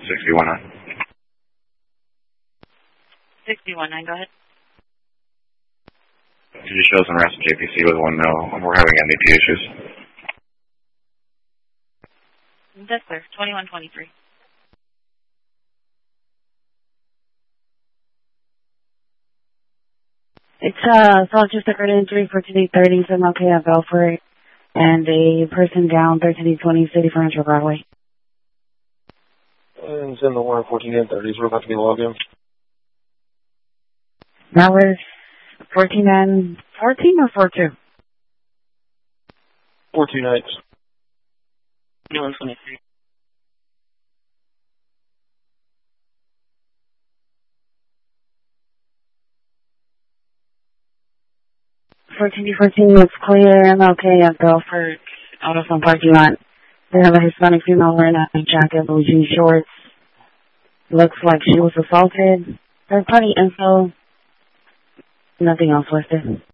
619. 619, go ahead. Could you show us on rest JPC with 1 mil? We're having MVP issues. That's clear. 2123. It's so just occurred in 31430, so I'm okay, I'll go for it. And a person down 1320 City Furniture Broadway. And it's in the 11430s. We're about to be logged in. That was 14 and 14 or 42? 42 nights. 2123. It's clear. I'm okay. I'll go for it. Out of some parking lot. They have a Hispanic female wearing a jacket, blue jean shorts. Looks like she was assaulted. Third party info. Nothing else listed.